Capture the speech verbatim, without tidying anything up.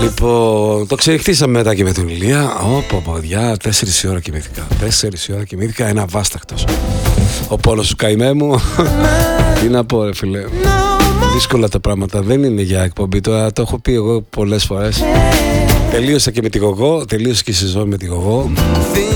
Λοιπόν, το ξεχτήσαμε μετά και με τον Ηλία. Ωπω, παιδιά, τέσσερις η ώρα κοιμήθηκα. Τέσσερις η ώρα κοιμήθηκα, ένα βάστακτος. Ο πόνος σου καημέ μου. Τι να πω, ρε φίλε. Δύσκολα τα πράγματα, δεν είναι για εκπομπή. Τώρα το έχω πει εγώ πολλές φορές. Τελείωσα και με τη Γογό, τελείωσε και η σεζόν με τη Γογό.